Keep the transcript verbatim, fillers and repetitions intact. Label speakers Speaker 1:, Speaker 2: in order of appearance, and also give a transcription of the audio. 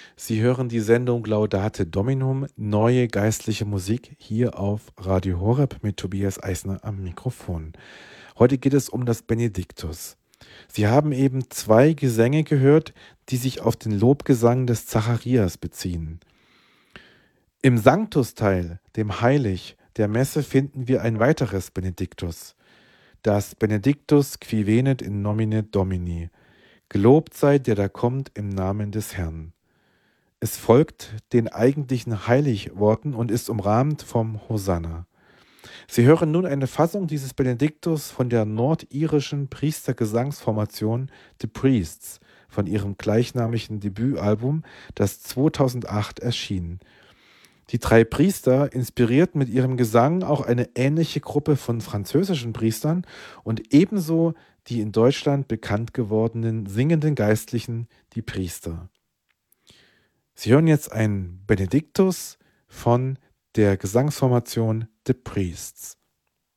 Speaker 1: Sie hören die Sendung Laudate Dominum, neue geistliche Musik, hier auf Radio Horeb mit Tobias Eisner am Mikrofon. Heute geht es um das Benediktus. Sie haben eben zwei Gesänge gehört, die sich auf den Lobgesang des Zacharias beziehen. Im Sanctus-Teil, dem Heilig der Messe, finden wir ein weiteres Benediktus. Das Benedictus qui venet in nomine Domini. Gelobt sei, der da kommt im Namen des Herrn. Es folgt den eigentlichen Heiligworten und ist umrahmt vom Hosanna. Sie hören nun eine Fassung dieses Benediktus von der nordirischen Priestergesangsformation The Priests von ihrem gleichnamigen Debütalbum, das zweitausendacht erschien. Die drei Priester inspirierten mit ihrem Gesang auch eine ähnliche Gruppe von französischen Priestern und ebenso die in Deutschland bekannt gewordenen singenden Geistlichen, die Priester. Sie hören jetzt ein Benediktus von der Gesangsformation The Priests.